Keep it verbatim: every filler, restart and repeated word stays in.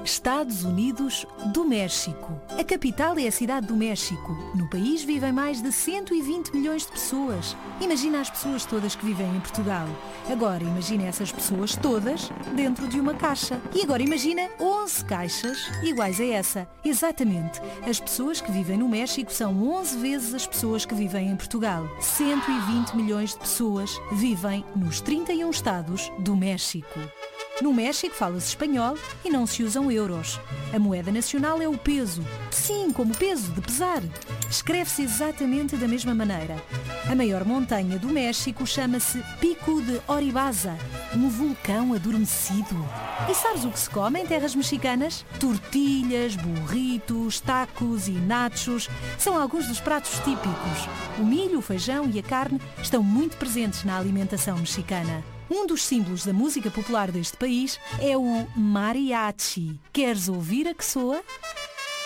Estados Unidos do México. A capital é a Cidade do México. No país vivem mais de cento e vinte milhões de pessoas. Imagina as pessoas todas que vivem em Portugal. Agora imagina essas pessoas todas dentro de uma caixa. E agora imagina onze caixas iguais a essa. Exatamente. As pessoas que vivem no México são onze vezes as pessoas que vivem em Portugal. cento e vinte milhões de pessoas vivem nos trinta e um estados do México. No México fala-se espanhol e não se usam euros. A moeda nacional é o peso. Sim, como peso, de pesar. Escreve-se exatamente da mesma maneira. A maior montanha do México chama-se Pico de Oribaza, um vulcão adormecido. E sabes o que se come em terras mexicanas? Tortilhas, burritos, tacos e nachos são alguns dos pratos típicos. O milho, o feijão e a carne estão muito presentes na alimentação mexicana. Um dos símbolos da música popular deste país é o mariachi. Queres ouvir a que soa?